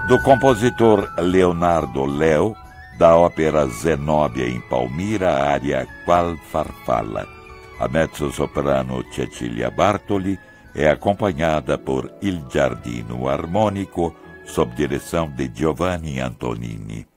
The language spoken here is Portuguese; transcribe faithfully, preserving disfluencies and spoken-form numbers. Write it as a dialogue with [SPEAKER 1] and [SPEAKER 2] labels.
[SPEAKER 1] do compositor Leonardo Leo, da ópera Zenóbia em Palmira, a área Qual Farfalla. A mezzo-soprano Cecilia Bartoli é acompanhada por Il Giardino Armônico, sob direção de Giovanni Antonini.